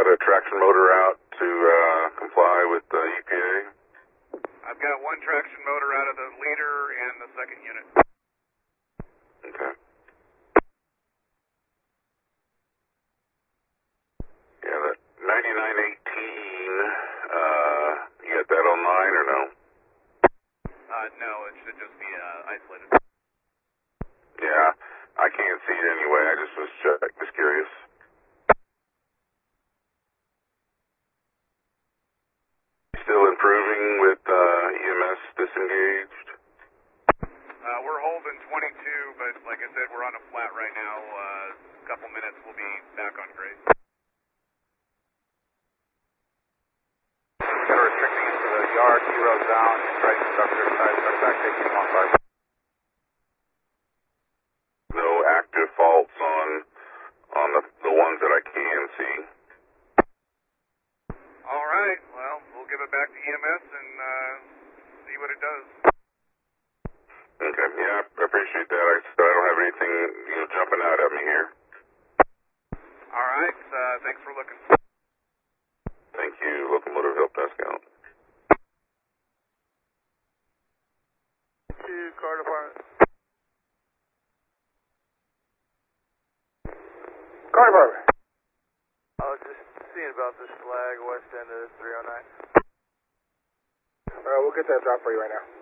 got a traction motor out to comply with the EPA? I've got one traction motor out of the leader and the second unit. Okay. Yeah, that 9918, you got that online or no? No, it should just be isolated. Yeah, I can't see it anyway. I just was just curious. Still improving with EMS disengaged? We're holding 22, but like I said, we're on a flat right now. A couple minutes, we'll be back on grade. Got restricting into the yard, T-road down, right structure, side structure back, taking 15. No active faults on the ones that I can see. All right, well, we'll give it back to EMS and see what it does. Okay, yeah, I appreciate that. I don't have anything, jumping out at me here. All right, thanks for looking. Thank you, Locomotive Help Desk out. To car department. Car department. I was just seeing about this flag west end of 309. We'll get that drop for you right now.